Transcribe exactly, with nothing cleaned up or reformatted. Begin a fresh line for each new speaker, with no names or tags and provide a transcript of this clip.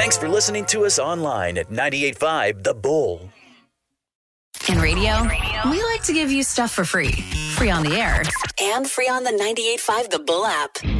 Thanks for listening to us online at ninety-eight point five The Bull.
In radio, we like to give you stuff for free. Free on the air.
And free on the ninety-eight point five The Bull app.